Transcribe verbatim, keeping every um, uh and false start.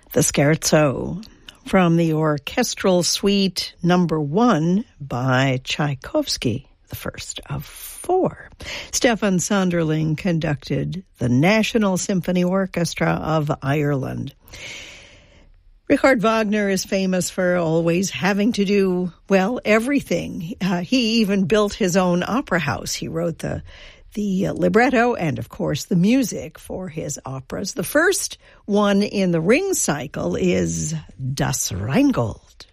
The Scherzo from the Orchestral Suite Number One by Tchaikovsky, the first of four. Stefan Sonderling conducted the National Symphony Orchestra of Ireland. Richard Wagner is famous for always having to do, well, everything. Uh, he even built his own opera house. He wrote the the libretto and, of course, the music for his operas. The first one in the Ring cycle is Das Rheingold.